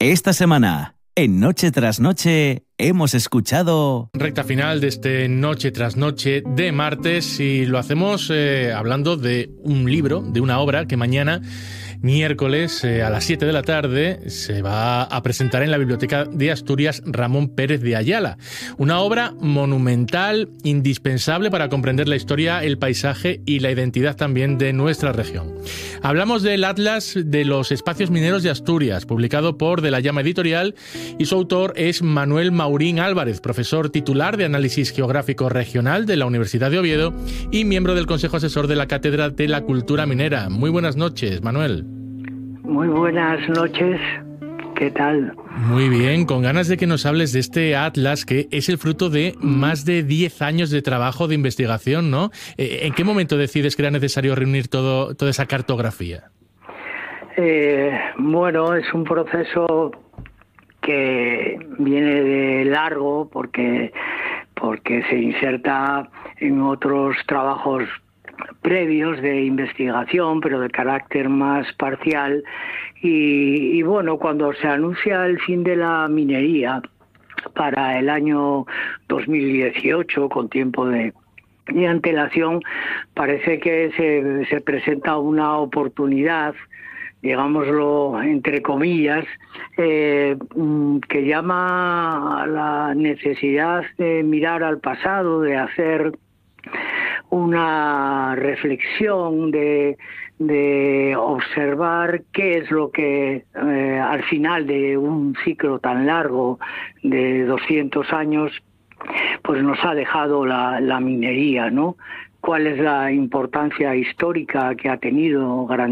Esta semana, en Noche tras Noche, hemos escuchado... Recta final de este Noche tras Noche de martes, y lo hacemos hablando de un libro, de una obra que mañana, miércoles, a las 7 de la tarde, se va a presentar en la Biblioteca de Asturias Ramón Pérez de Ayala. Una obra monumental, indispensable para comprender la historia, el paisaje y la identidad también de nuestra región. Hablamos del Atlas de los Espacios Mineros de Asturias, publicado por De la Llama Editorial, y su autor es Manuel Maurín Álvarez, profesor titular de Análisis Geográfico Regional de la Universidad de Oviedo y miembro del Consejo Asesor de la Cátedra de la Cultura Minera. Muy buenas noches, Manuel. Muy buenas noches, ¿qué tal? Muy bien, con ganas de que nos hables de este atlas que es el fruto de más de 10 años de trabajo de investigación, ¿no? ¿En qué momento decides que era necesario reunir toda esa cartografía? Bueno, es un proceso que viene de largo porque se inserta en otros trabajos previos de investigación, pero de carácter más parcial, y bueno, cuando se anuncia el fin de la minería para el año 2018, con tiempo de antelación, parece que se presenta una oportunidad, digámoslo entre comillas, que llama a la necesidad de mirar al pasado, de hacer una reflexión, de observar qué es lo que al final de un ciclo tan largo de 200 años pues nos ha dejado la minería, ¿no? ¿Cuál es la importancia histórica que ha tenido?